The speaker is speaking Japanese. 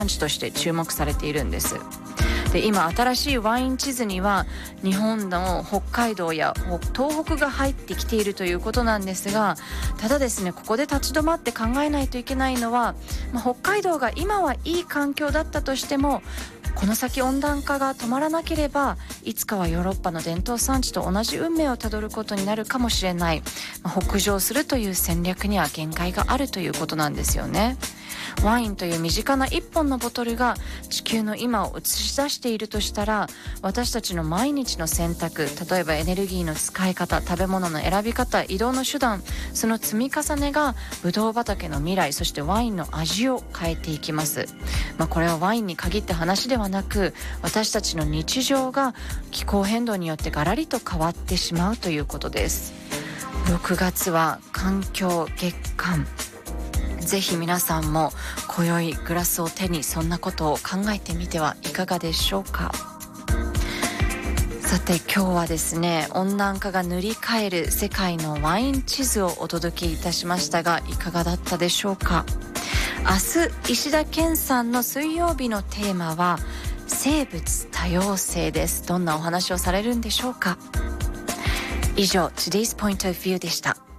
地として注目されているんです。で、今新しいワイン地図には日本の北海道や東北が入ってきているということなんですが、ただですね、ここで立ち止まって考えないといけないのは、北海道が今はいい環境だったとしても、この先温暖化が止まらなければいつかはヨーロッパの伝統産地と同じ運命をたどることになるかもしれない、北上するという戦略には限界があるということなんですよね。ワインという身近な一本のボトルが地球の今を映し出しているとしたら、私たちの毎日の選択、例えばエネルギーの使い方、食べ物の選び方、移動の手段、その積み重ねがブドウ畑の未来、そしてワインの味を変えていきます。これはワインに限った話ではなく、私たちの日常が気候変動によってガラリと変わってしまうということです。6月は環境月間、ぜひ皆さんも今宵グラスを手にそんなことを考えてみてはいかがでしょうか。さて、今日はですね、温暖化が塗り替える世界のワイン地図をお届けいたしましたが、いかがだったでしょうか。明日、石田健さんの水曜日のテーマは生物多様性です。どんなお話をされるんでしょうか。以上 Today's Point of View でした。